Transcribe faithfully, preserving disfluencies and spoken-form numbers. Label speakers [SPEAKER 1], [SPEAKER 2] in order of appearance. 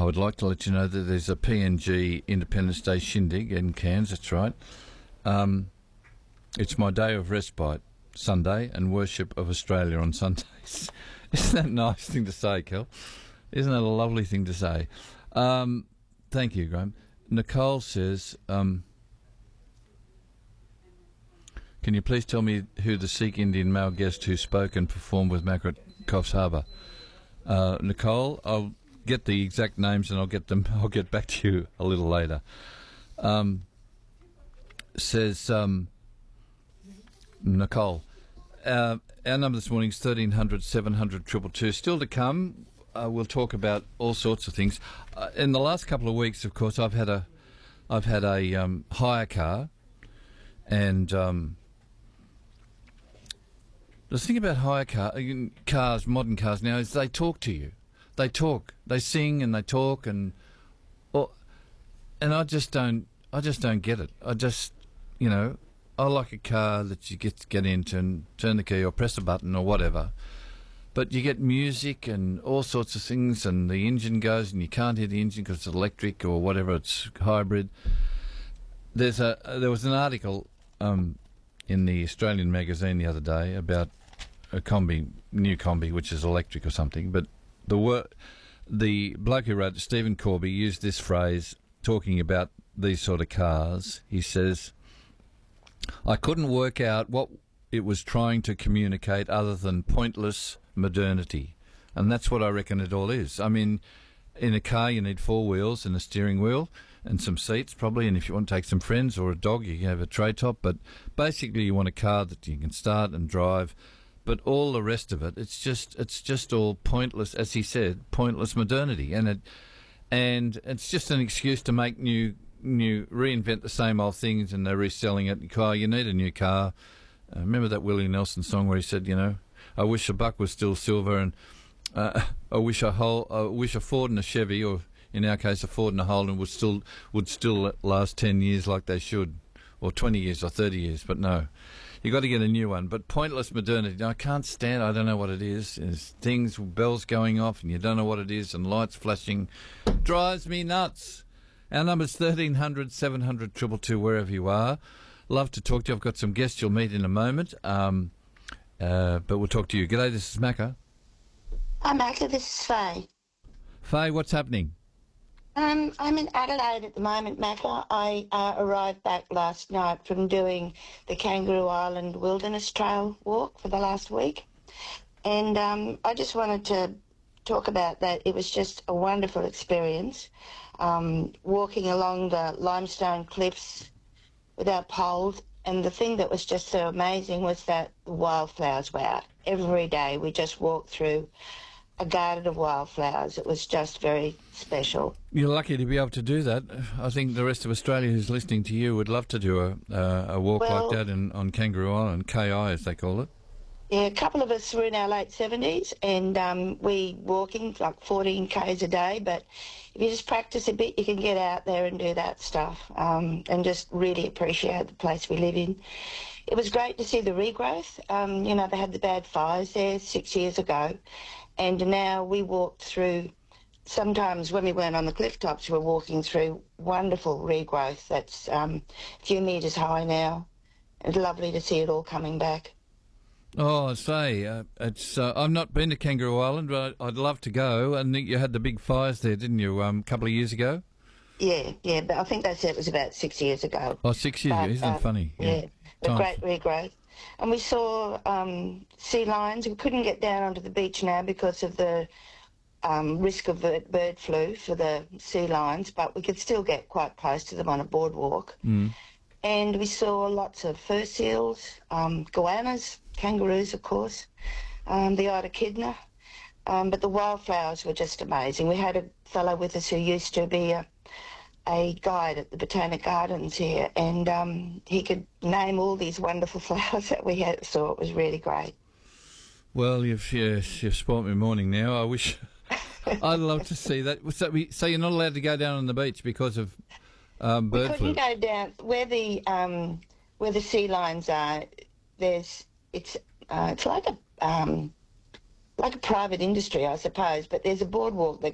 [SPEAKER 1] I would like to let you know that there's a P N G Independence Day shindig in Cairns, that's right. Um, it's my day of respite, Sunday, and worship of Australia on Sundays. Isn't that a nice thing to say, Kel? Isn't that a lovely thing to say? Um, thank you, Graham. Nicole says, um, can you please tell me who the Sikh Indian male guest who spoke and performed with Margaret Coffs Harbour? Uh, Nicole, I'll get the exact names and I'll get them. I'll get back to you a little later. Um, says um, Nicole, uh, our number this morning is thirteen hundred, seven hundred, two two two. Still to come. Uh, we'll talk about all sorts of things. Uh, in the last couple of weeks, of course, I've had a, I've had a um, hire car, and um, the thing about hire car, cars, modern cars now, is they talk to you. They talk, they sing, and they talk, and, or, and I just don't, I just don't get it. I just, you know, I like a car that you get to get into and turn the key or press a button or whatever. But you get music and all sorts of things, and the engine goes, and you can't hear the engine because it's electric or whatever, it's hybrid. There's a there was an article um, in the Australian magazine the other day about a combi, new combi, which is electric or something. But the wor- the bloke who wrote it, Stephen Corby, used this phrase talking about these sort of cars. He says, "I couldn't work out what it was trying to communicate other than pointless modernity." And that's what I reckon it all is. I mean, in a car you need four wheels and a steering wheel and some seats probably, and if you want to take some friends or a dog you can have a tray top, but basically you want a car that you can start and drive. But all the rest of it, it's just it's just all pointless, as he said, pointless modernity. And it and it's just an excuse to make new new reinvent the same old things, and they're reselling it. Car, you need a new car. Uh, remember that Willie Nelson song where he said, you know, I wish a buck was still silver, and uh, I wish a whole, I wish a Ford and a Chevy, or in our case a Ford and a Holden, would still would still last ten years like they should, or twenty years or thirty years. But no, you got to get a new one. But pointless modernity, now, I can't stand. I don't know what it is. There's things, bells going off, and you don't know what it is, and lights flashing, drives me nuts. Our number's thirteen hundred, seven hundred, two two two, wherever you are. Love to talk to you. I've got some guests you'll meet in a moment, um, uh, but we'll talk to you. G'day, this is Macca.
[SPEAKER 2] Hi, Macca, this is Faye.
[SPEAKER 1] Faye, what's happening?
[SPEAKER 2] Um, I'm in Adelaide at the moment, Macca. I uh, arrived back last night from doing the Kangaroo Island Wilderness Trail walk for the last week, and um, I just wanted to talk about that. It was just a wonderful experience, um, walking along the limestone cliffs without poles, and the thing that was just so amazing was that the wildflowers were out. Every day we just walked through a garden of wildflowers. It was just very special.
[SPEAKER 1] You're lucky to be able to do that. I think the rest of Australia who's listening to you would love to do a, uh, a walk
[SPEAKER 2] well,
[SPEAKER 1] like that in, on Kangaroo Island, K I as they call it.
[SPEAKER 2] Yeah, a couple of us were in our late seventies, and um, we walking like fourteen kays a day, but if you just practice a bit, you can get out there and do that stuff, um, and just really appreciate the place we live in. It was great to see the regrowth. Um, you know, they had the bad fires there six years ago, and now we walked through, sometimes when we weren't on the cliff tops, we were walking through wonderful regrowth that's um, a few metres high now. It's lovely to see it all coming back.
[SPEAKER 1] Oh, I say, uh, it's. Uh, I've not been to Kangaroo Island, but I'd love to go. And you had the big fires there, didn't you, um, a couple of years ago?
[SPEAKER 2] Yeah, yeah, but I think they said it was about six years ago.
[SPEAKER 1] Oh, six years
[SPEAKER 2] but,
[SPEAKER 1] ago, isn't
[SPEAKER 2] um,
[SPEAKER 1] it funny?
[SPEAKER 2] Yeah,
[SPEAKER 1] Yeah.
[SPEAKER 2] the
[SPEAKER 1] Time.
[SPEAKER 2] great regrowth. And we saw um, sea lions. We couldn't get down onto the beach now because of the um, risk of bird, bird flu for the sea lions, but we could still get quite close to them on a boardwalk.
[SPEAKER 1] Mm.
[SPEAKER 2] And we saw lots of fur seals, um, goannas, kangaroos, of course, um, the echidna. Um, but the wildflowers were just amazing. We had a fellow with us who used to be a, a guide at the Botanic Gardens here, and um, he could name all these wonderful flowers that we had, so it was really great.
[SPEAKER 1] Well, you've, yes, you've spoilt my morning now. I wish... I'd love to see that. So, we, so you're not allowed to go down on the beach because of um, bird
[SPEAKER 2] we
[SPEAKER 1] flu?
[SPEAKER 2] couldn't go down where the um, where the sea lions are. There's it's uh, it's like a um, like a private industry, I suppose, but there's a boardwalk that